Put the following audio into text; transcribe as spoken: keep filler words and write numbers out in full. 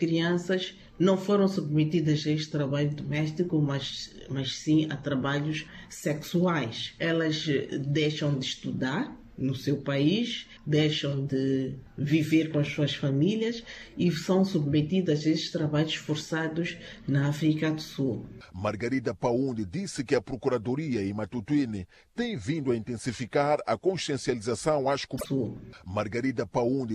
crianças não foram submetidas a este trabalho doméstico, mas, mas sim a trabalhos sexuais. Elas deixam de estudar no seu país, deixam de viver com as suas famílias e são submetidas a estes trabalhos forçados na África do Sul. Margarida Paundi disse que a Procuradoria em Matutuine tem vindo a intensificar a consciencialização às comunidades. Margarida Paundi